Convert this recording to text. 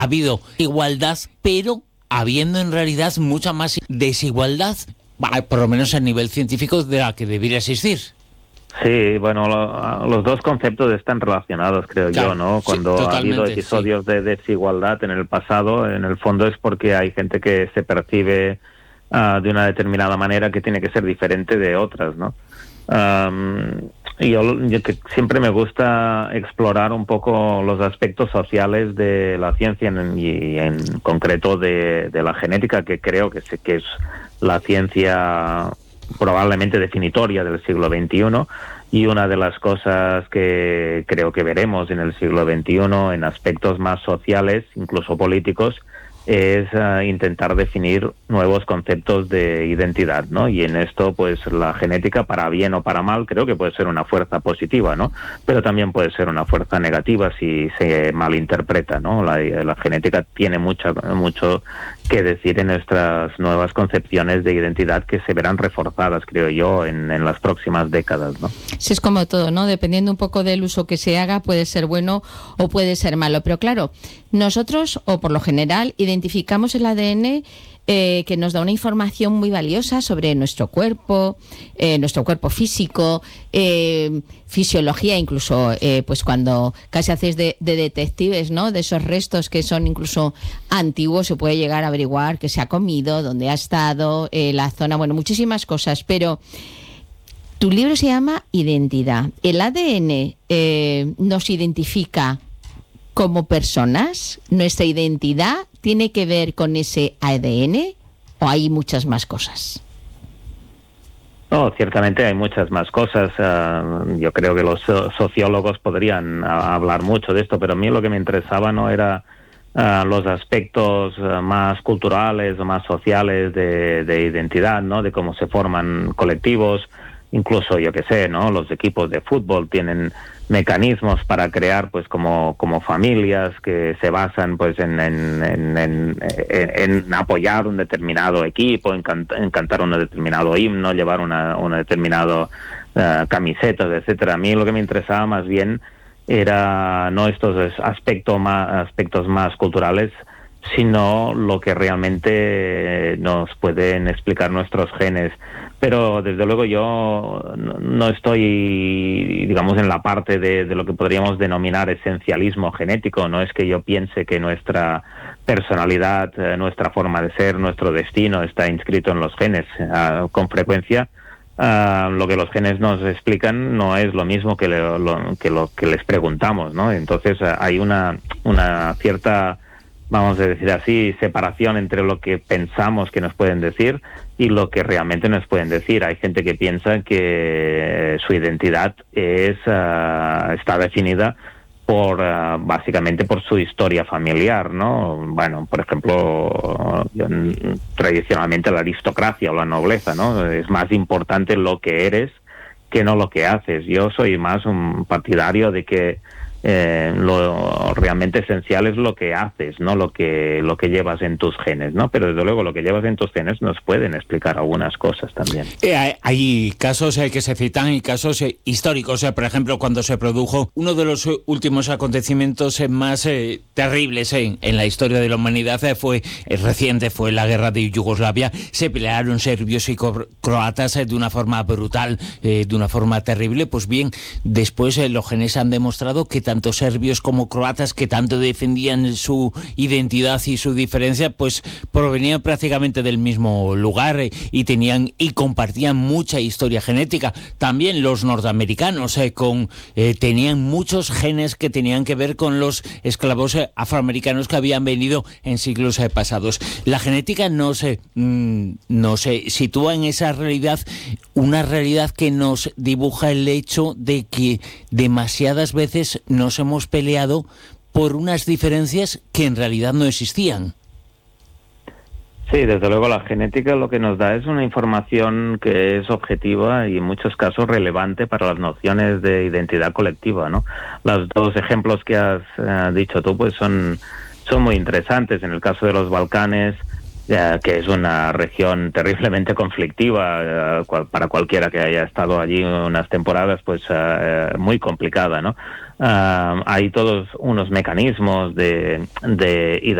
ha habido igualdad, pero habiendo en realidad mucha más desigualdad, por lo menos a nivel científico, de la que debería existir. Sí, bueno, los dos conceptos están relacionados, creo yo, ¿no? Cuando ha habido episodios de desigualdad en el pasado, en el fondo es porque hay gente que se percibe de una determinada manera que tiene que ser diferente de otras, ¿no? Yo que siempre me gusta explorar un poco los aspectos sociales de la ciencia y en concreto de la genética, que creo que es la ciencia probablemente definitoria del siglo XXI, y una de las cosas que creo que veremos en el siglo XXI en aspectos más sociales, incluso políticos, es intentar definir nuevos conceptos de identidad, ¿no? Y en esto, pues la genética, para bien o para mal, creo que puede ser una fuerza positiva, ¿no? Pero también puede ser una fuerza negativa si se malinterpreta, ¿no? La genética tiene mucho que decir en nuestras nuevas concepciones de identidad que se verán reforzadas, creo yo, en las próximas décadas, ¿no? Sí, es como todo, ¿no? Dependiendo un poco del uso que se haga, puede ser bueno o puede ser malo. Pero claro, nosotros, o por lo general, identificamos el ADN que nos da una información muy valiosa sobre nuestro cuerpo físico, fisiología, incluso pues cuando casi hacéis de detectives, ¿no? De esos restos que son incluso antiguos, se puede llegar a averiguar qué se ha comido, dónde ha estado, la zona, bueno, muchísimas cosas. Pero tu libro se llama Identidad. ¿El ADN nos identifica como personas? ¿Nuestra identidad tiene que ver con ese ADN o hay muchas más cosas? No, ciertamente hay muchas más cosas. Yo creo que los sociólogos podrían hablar mucho de esto, pero a mí lo que me interesaba no era los aspectos más culturales o más sociales de identidad, ¿no? De cómo se forman colectivos. Incluso, yo qué sé, ¿no? Los equipos de fútbol tienen mecanismos para crear, pues, como familias que se basan, pues, en apoyar un determinado equipo, en cantar un determinado himno, llevar una determinada camiseta, etcétera. A mí lo que me interesaba más bien era no estos aspectos más culturales, sino lo que realmente nos pueden explicar nuestros genes. Pero desde luego yo no estoy, digamos, en la parte de lo que podríamos denominar esencialismo genético. No es que yo piense que nuestra personalidad, nuestra forma de ser, nuestro destino está inscrito en los genes. Con frecuencia lo que los genes nos explican no es lo mismo que lo que les preguntamos, ¿no? Entonces hay una cierta, vamos a decir así, separación entre lo que pensamos que nos pueden decir y lo que realmente nos pueden decir. Hay gente que piensa que su identidad está definida básicamente por su historia familiar, ¿no? Bueno, por ejemplo, tradicionalmente la aristocracia o la nobleza, ¿no? Es más importante lo que eres que no lo que haces. Yo soy más un partidario de que lo realmente esencial es lo que haces, no lo que llevas en tus genes, ¿no? Pero desde luego lo que llevas en tus genes nos pueden explicar algunas cosas también. Hay casos que se citan y casos históricos. Por ejemplo, cuando se produjo uno de los últimos acontecimientos más terribles en la historia de la humanidad, fue la guerra de Yugoslavia. Se pelearon serbios y croatas de una forma brutal, de una forma terrible. Pues bien, después los genes han demostrado que tanto serbios como croatas, que tanto defendían su identidad y su diferencia, pues provenían prácticamente del mismo lugar y compartían mucha historia genética. También los norteamericanos tenían muchos genes que tenían que ver con los esclavos afroamericanos que habían venido en siglos pasados. La genética no se sitúa en esa realidad, una realidad que nos dibuja el hecho de que demasiadas veces nos hemos peleado por unas diferencias que en realidad no existían. Sí, desde luego la genética lo que nos da es una información que es objetiva y en muchos casos relevante para las nociones de identidad colectiva, ¿no? Los dos ejemplos que has dicho tú pues son muy interesantes. En el caso de los Balcanes, que es una región terriblemente conflictiva para cualquiera que haya estado allí unas temporadas, pues muy complicada, ¿no? Hay todos unos mecanismos de